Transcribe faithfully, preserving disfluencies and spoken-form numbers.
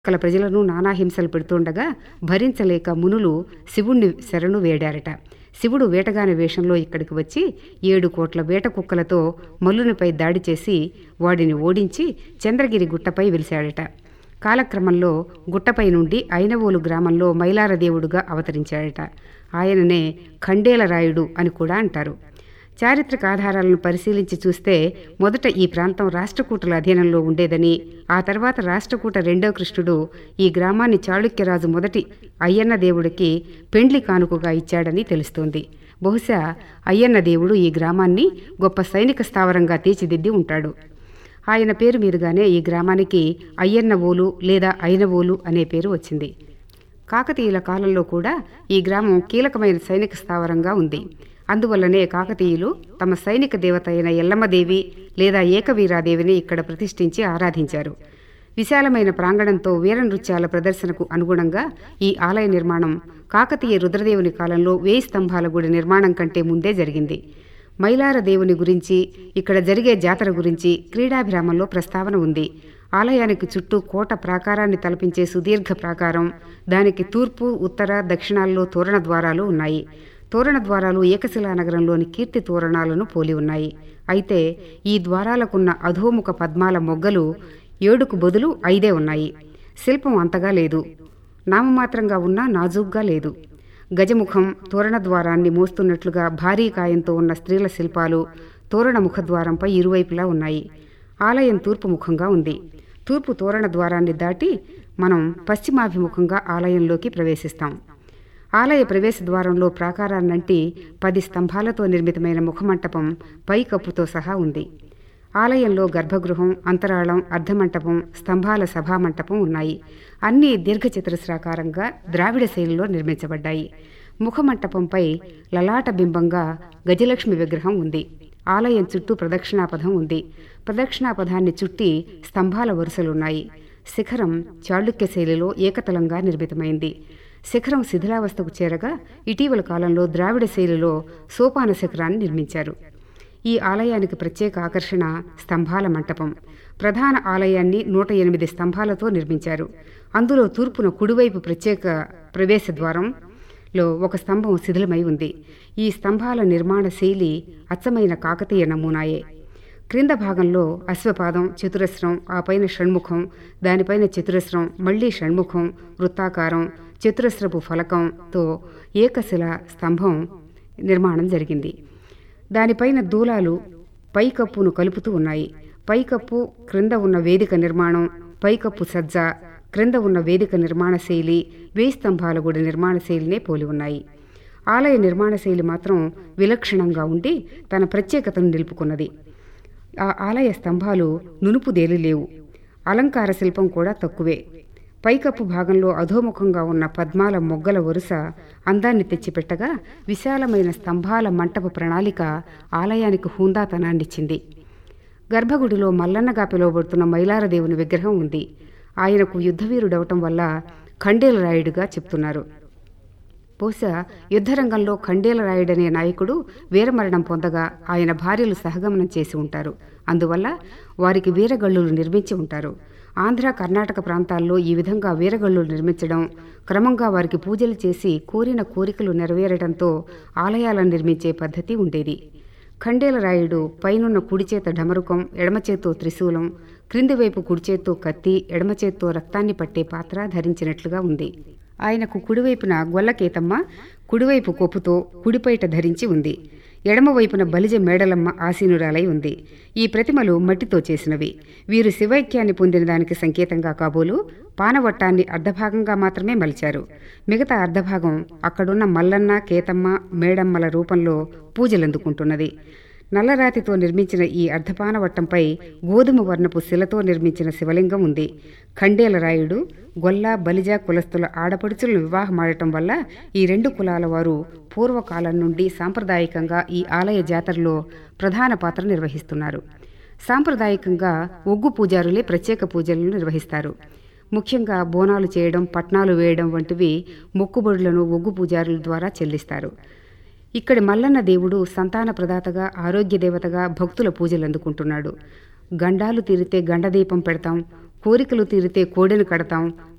కల ప్రజలను నానా హింసలు పెడుతుండగా భరించలేక మునులు శివుణ్ణి శరణు వేడారట. శివుడు వేటగాని వేషంలో ఇక్కడికి వచ్చి ఏడు కోట్ల వేట కుక్కలతో మల్లునిపై దాడి చేసి వాడిని ఓడించి చంద్రగిరి గుట్టపై వెలిశాడట. కాలక్రమంలో గుట్టపై నుండి ఐనవోలు గ్రామంలో మైలారదేవుడుగా అవతరించాడట. ఆయననే ఖండేలరాయుడు అని కూడా అంటారు. చారిత్రక ఆధారాలను పరిశీలించి చూస్తే మొదట ఈ ప్రాంతం రాష్ట్రకూటుల అధీనంలో ఉండేదని, ఆ తర్వాత రాష్ట్రకూట రెండో కృష్ణుడు ఈ గ్రామాన్ని చాళుక్యరాజు మొదటి అయ్యన్న దేవుడికి పెండ్లి కానుకగా ఇచ్చాడని తెలుస్తోంది. బహుశా అయ్యన్న దేవుడు ఈ గ్రామాన్ని గొప్ప సైనిక స్థావరంగా తీర్చిదిద్ది ఉంటాడు. ఆయన పేరు మీదుగానే ఈ గ్రామానికి అయ్యన్నవోలు లేదా ఐనవోలు అనే పేరు వచ్చింది. కాకతీయుల కాలంలో కూడా ఈ గ్రామం కీలకమైన సైనిక స్థావరంగా ఉంది. అందువల్లనే కాకతీయులు తమ సైనిక దేవత అయిన ఎల్లమ్మదేవి లేదా ఏకవీరాదేవిని ఇక్కడ ప్రతిష్ఠించి ఆరాధించారు. విశాలమైన ప్రాంగణంతో వీర నృత్యాల ప్రదర్శనకు అనుగుణంగా ఈ ఆలయ నిర్మాణం కాకతీయ రుద్రదేవుని కాలంలో వేయి స్తంభాల గుడి నిర్మాణం కంటే ముందే జరిగింది. మైలార దేవుని గురించి, ఇక్కడ జరిగే జాతర గురించి క్రీడాభిరామంలో ప్రస్తావన ఉంది. ఆలయానికి చుట్టూ కోట ప్రాకారాన్ని తలపించే సుదీర్ఘ ప్రాకారం, దానికి తూర్పు, ఉత్తర, దక్షిణాల్లో తోరణ ద్వారాలు ఉన్నాయి. తోరణ ద్వారాలు ఏకశిలా నగరంలోని కీర్తి తోరణాలను పోలి ఉన్నాయి. అయితే ఈ ద్వారాలకున్న అధోముఖ పద్మాల మొగ్గలు ఏడుకు బదులు ఐదే ఉన్నాయి. శిల్పం అంతగా లేదు, నామమాత్రంగా ఉన్నా నాజూగ్గా లేదు. గజముఖం తోరణ ద్వారాన్ని మోస్తున్నట్లుగా భారీ కాయంతో ఉన్న స్త్రీల శిల్పాలు తోరణ ముఖద్వారంపై ఇరువైపులా ఉన్నాయి. ఆలయం తూర్పు ముఖంగా ఉంది. తూర్పు తోరణ ద్వారాన్ని దాటి మనం పశ్చిమాభిముఖంగా ఆలయంలోకి ప్రవేశిస్తాం. ఆలయ ప్రవేశ ద్వారంలో ప్రాకారాన్నంటి పది స్తంభాలతో నిర్మితమైన ముఖమంటపం పైకప్పుతో సహా ఉంది. ఆలయంలో గర్భగృహం, అంతరాళం, అర్ధమంటపం, స్తంభాల సభామంటపం ఉన్నాయి. అన్నీ దీర్ఘచతురస్రాకారంగా ద్రావిడ శైలిలో నిర్మించబడ్డాయి. ముఖమంటపంపై లలాట బింబంగా గజలక్ష్మి విగ్రహం ఉంది. ఆలయం చుట్టూ ప్రదక్షిణాపథం ఉంది. ప్రదక్షిణాపథాన్ని చుట్టి స్తంభాల వరుసలున్నాయి. శిఖరం చాళుక్య శైలిలో ఏకతలంగా నిర్మితమైంది. శిఖరం శిథిలావస్థకు చేరగా ఇటీవల కాలంలో ద్రావిడ శైలిలో సోపాన శిఖరాన్ని నిర్మించారు. ఈ ఆలయానికి ప్రత్యేక ఆకర్షణ స్తంభాల మంటపం. ప్రధాన ఆలయాన్ని నూట ఎనిమిది స్తంభాలతో నిర్మించారు. అందులో తూర్పున కుడివైపు ప్రత్యేక ప్రవేశ ద్వారంలో ఒక స్తంభం శిథిలమై ఉంది. ఈ స్తంభాల నిర్మాణ శైలి అచ్చమైన కాకతీయ నమూనాయే. క్రింద భాగంలో అశ్వపాదం, చతురస్రం, ఆ పైన షణ్ముఖం, దానిపైన చతురస్రం, మళ్లీ షణ్ముఖం, వృత్తాకారం, చతురస్రపు ఫలకంతో ఏకశిల స్తంభం నిర్మాణం జరిగింది. దానిపైన దూలాలు పైకప్పును కలుపుతూ ఉన్నాయి. పైకప్పు క్రింద ఉన్న వేదిక నిర్మాణం, పైకప్పు సజ్జ, క్రింద ఉన్న వేదిక నిర్మాణ శైలి వేయి స్తంభాల గుడి నిర్మాణ శైలినే పోలి ఉన్నాయి. ఆలయ నిర్మాణ శైలి మాత్రం విలక్షణంగా ఉండి తన ప్రత్యేకతను నిలుపుకున్నది. ఆ ఆలయ స్తంభాలు నునుపుదేలి లేవు. అలంకార శిల్పం కూడా తక్కువే. పైకప్పు భాగంలో అధోముఖంగా ఉన్న పద్మాల మొగ్గల వరుస అందాన్ని తెచ్చిపెట్టగా విశాలమైన స్తంభాల మంటప ప్రణాళిక ఆలయానికి హుందాతనాన్నిచ్చింది. గర్భగుడిలో మల్లన్నగా పిలువబడుతున్న మైలారదేవుని విగ్రహం ఉంది. ఆయనకు యుద్ధవీరుడవటం వల్ల ఖండేలరాయుడుగా చెప్తున్నారు. బహుశా యుద్ధరంగంలో ఖండేలరాయుడనే నాయకుడు వీరమరణం పొందగా ఆయన భార్యలు సహగమనం చేసి ఉంటారు. అందువల్ల వారికి వీరగళ్ళులు నిర్మించి ఉంటారు. ఆంధ్ర, కర్ణాటక ప్రాంతాల్లో ఈ విధంగా వీరగళ్ళు నిర్మించడం, క్రమంగా వారికి పూజలు చేసి కోరిన కోరికలు నెరవేరడంతో ఆలయాలను నిర్మించే పద్ధతి ఉండేది. ఖండేలరాయుడు పైనున్న కుడిచేత ఢమరుకం, ఎడమచేత్తో త్రిశూలం, క్రింది వైపు కుడిచేత్తో కత్తి, ఎడమచేత్తో రక్తాన్ని పట్టే పాత్ర ధరించినట్లుగా ఉంది. ఆయనకు కుడివైపున గొల్లకేతమ్మ కుడివైపు కొప్పుతో కుడిపైట ధరించి ఉంది. ఎడమవైపున బలిజ మేడలమ్మ ఆసీనురాలై ఉంది. ఈ ప్రతిమలు మట్టితో చేసినవి. వీరు శివైక్యాన్ని పొందిన దానికి సంకేతంగా కాబోలు పానవట్టాన్ని అర్ధభాగంగా మాత్రమే మలిచారు. మిగతా అర్ధభాగం అక్కడున్న మల్లన్న, కేతమ్మ, మేడమ్మల రూపంలో పూజలందుకుంటున్నది. నల్లరాతితో నిర్మించిన ఈ అర్ధపానవట్టంపై గోధుమ వర్ణపు శిలతో నిర్మించిన శివలింగం ఉంది. ఖండేలరాయుడు గొల్ల, బలిజ కులస్తుల ఆడపడుచులను వివాహమాడటం వల్ల ఈ రెండు కులాల వారు పూర్వకాలం నుండి సాంప్రదాయకంగా ఈ ఆలయ జాతరలో ప్రధాన పాత్ర నిర్వహిస్తున్నారు. సాంప్రదాయకంగా ఒగ్గు పూజారులే ప్రత్యేక పూజలను నిర్వహిస్తారు. ముఖ్యంగా బోనాలు చేయడం, పట్నాలు వేయడం వంటివి మొక్కుబడులను ఒగ్గు పూజారుల ద్వారా చెల్లిస్తారు. ఇక్కడి మల్లన్న దేవుడు సంతాన ప్రదాతగా, ఆరోగ్య దేవతగా భక్తుల పూజలు అందుకుంటున్నాడు. గండాలు తీరితే గండదీపం పెడతాం, కోరికలు తీరితే కోడెను కడతాం,